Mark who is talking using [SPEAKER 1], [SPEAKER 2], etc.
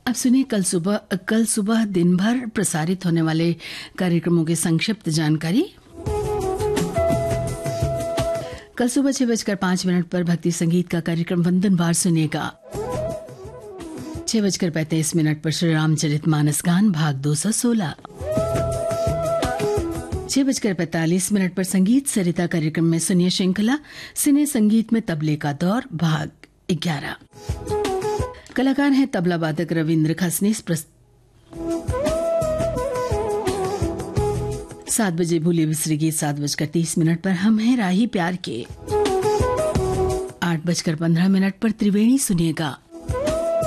[SPEAKER 1] अब सुनिए कल सुबह दिन भर प्रसारित होने वाले कार्यक्रमों की संक्षिप्त जानकारी। कल सुबह 6:05 पर भक्ति संगीत का कार्यक्रम वंदन बार सुनिएगा। 6:35 पर श्री रामचरित मानस गान भाग 216। 6:45 पर संगीत सरिता कार्यक्रम में सुनिए श्रृंखला सिने संगीत में तबले का दौर भाग 11। कलाकार हैं तबला वादक रविंद्र खसनीस। 7 बजे भूले बिसरी गीत 7:30 पर हम हैं राही प्यार के। 8:15 पर त्रिवेणी सुनिएगा।